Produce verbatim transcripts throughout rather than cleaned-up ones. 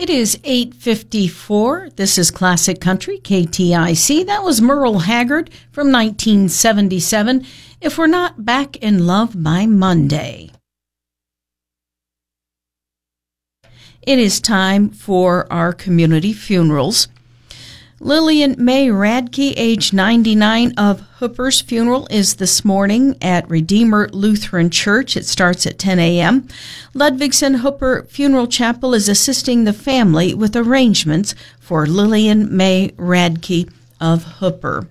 It is eight fifty-four. This is Classic Country, K T I C. That was Merle Haggard from nineteen seventy-seven. If We're Not Back in Love by Monday. It is time for our community funerals. Lillian May Radke, age ninety-nine, of Hooper's funeral is this morning at Redeemer Lutheran Church. It starts at ten a.m. Ludvigsen Hooper Funeral Chapel is assisting the family with arrangements for Lillian May Radke of Hooper.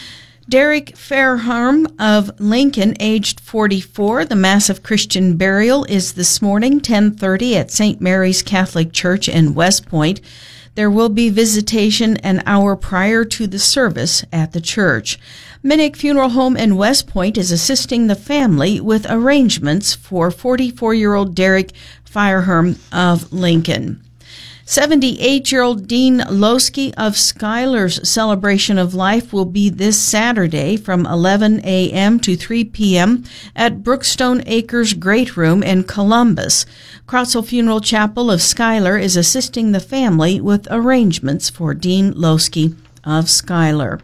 Derek Fairharm of Lincoln, aged forty-four. The Mass of Christian Burial is this morning, ten thirty, at Saint Mary's Catholic Church in West Point. There will be visitation an hour prior to the service at the church. Minnick Funeral Home in West Point is assisting the family with arrangements for forty-four-year-old Derek Fairharm of Lincoln. seventy-eight-year-old Dean Losky of Schuyler's celebration of life will be this Saturday from eleven a.m. to three p.m. at Brookstone Acres Great Room in Columbus. Krotzel Funeral Chapel of Schuyler is assisting the family with arrangements for Dean Losky of Schuyler.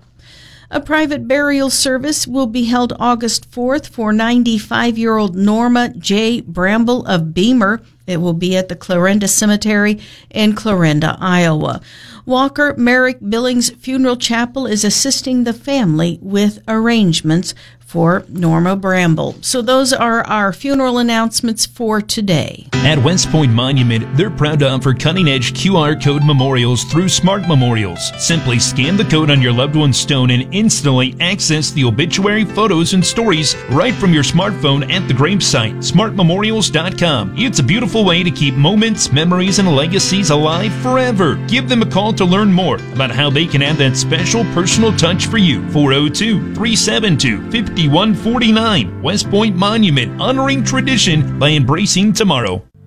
A private burial service will be held August fourth for ninety-five-year-old Norma J. Bramble of Beamer. It will be at the Clarinda Cemetery in Clarinda, Iowa. Walker Merrick Billings Funeral Chapel is assisting the family with arrangements for Norma Bramble. So those are our funeral announcements for today. At West Point Monument, they're proud to offer cutting-edge Q R code memorials through Smart Memorials. Simply scan the code on your loved one's stone and instantly access the obituary, photos, and stories right from your smartphone at the gravesite, smart memorials dot com. It's a beautiful way to keep moments, memories, and legacies alive forever. Give them a call to learn more about how they can add that special personal touch for you. four oh two, three seven two, five one four nine. West Point Monument, honoring tradition by embracing tomorrow.